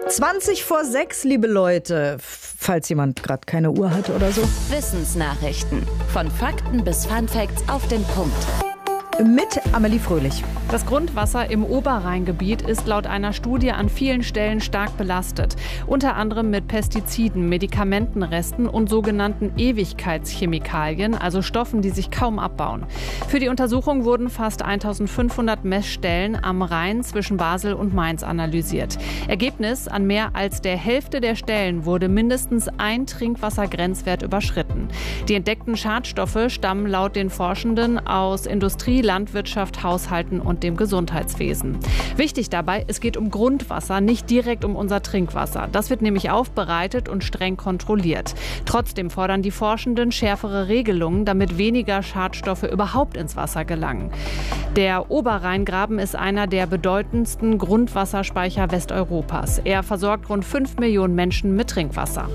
5:20, liebe Leute, falls jemand gerade keine Uhr hat oder so. Wissensnachrichten. Von Fakten bis Funfacts auf den Punkt. Mit Amelie Fröhlich. Das Grundwasser im Oberrheingebiet ist laut einer Studie an vielen Stellen stark belastet. Unter anderem mit Pestiziden, Medikamentenresten und sogenannten Ewigkeitschemikalien, also Stoffen, die sich kaum abbauen. Für die Untersuchung wurden fast 1500 Messstellen am Rhein zwischen Basel und Mainz analysiert. Ergebnis: an mehr als der Hälfte der Stellen wurde mindestens ein Trinkwassergrenzwert überschritten. Die entdeckten Schadstoffe stammen laut den Forschenden aus Industrie, Landwirtschaft, Haushalten und dem Gesundheitswesen. Wichtig dabei, es geht um Grundwasser, nicht direkt um unser Trinkwasser. Das wird nämlich aufbereitet und streng kontrolliert. Trotzdem fordern die Forschenden schärfere Regelungen, damit weniger Schadstoffe überhaupt ins Wasser gelangen. Der Oberrheingraben ist einer der bedeutendsten Grundwasserspeicher Westeuropas. Er versorgt rund 5 Millionen Menschen mit Trinkwasser.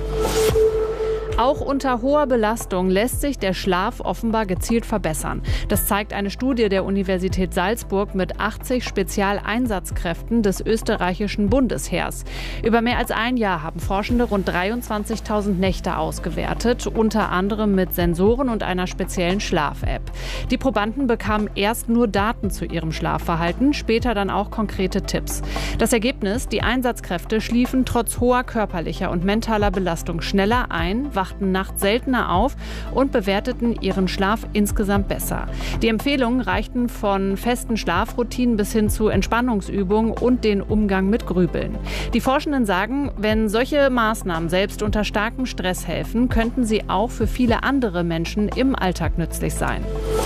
Auch unter hoher Belastung lässt sich der Schlaf offenbar gezielt verbessern. Das zeigt eine Studie der Universität Salzburg mit 80 Spezialeinsatzkräften des österreichischen Bundesheers. Über mehr als ein Jahr haben Forschende rund 23.000 Nächte ausgewertet, unter anderem mit Sensoren und einer speziellen Schlaf-App. Die Probanden bekamen erst nur Daten zu ihrem Schlafverhalten, später dann auch konkrete Tipps. Das Ergebnis: die Einsatzkräfte schliefen trotz hoher körperlicher und mentaler Belastung schneller ein, wachten nachts seltener auf und bewerteten ihren Schlaf insgesamt besser. Die Empfehlungen reichten von festen Schlafroutinen bis hin zu Entspannungsübungen und den Umgang mit Grübeln. Die Forschenden sagen, wenn solche Maßnahmen selbst unter starkem Stress helfen, könnten sie auch für viele andere Menschen im Alltag nützlich sein.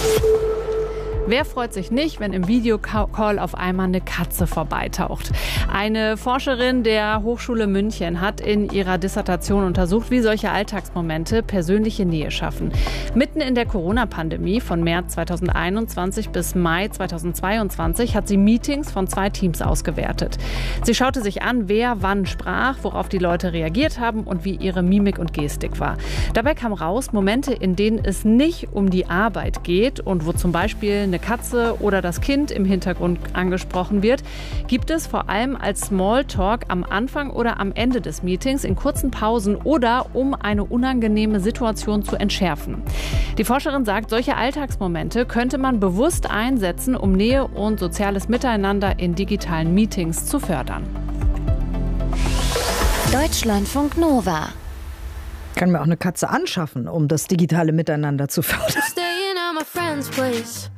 Wer freut sich nicht, wenn im Videocall auf einmal eine Katze vorbeitaucht? Eine Forscherin der Hochschule München hat in ihrer Dissertation untersucht, wie solche Alltagsmomente persönliche Nähe schaffen. Mitten in der Corona-Pandemie von März 2021 bis Mai 2022 hat sie Meetings von 2 Teams ausgewertet. Sie schaute sich an, wer wann sprach, worauf die Leute reagiert haben und wie ihre Mimik und Gestik war. Dabei kam raus, Momente, in denen es nicht um die Arbeit geht und wo zum Beispiel eine Katze oder das Kind im Hintergrund angesprochen wird, gibt es vor allem als Smalltalk am Anfang oder am Ende des Meetings, in kurzen Pausen oder um eine unangenehme Situation zu entschärfen. Die Forscherin sagt, solche Alltagsmomente könnte man bewusst einsetzen, um Nähe und soziales Miteinander in digitalen Meetings zu fördern. Deutschlandfunk Nova. Kann mir auch eine Katze anschaffen, um das digitale Miteinander zu fördern.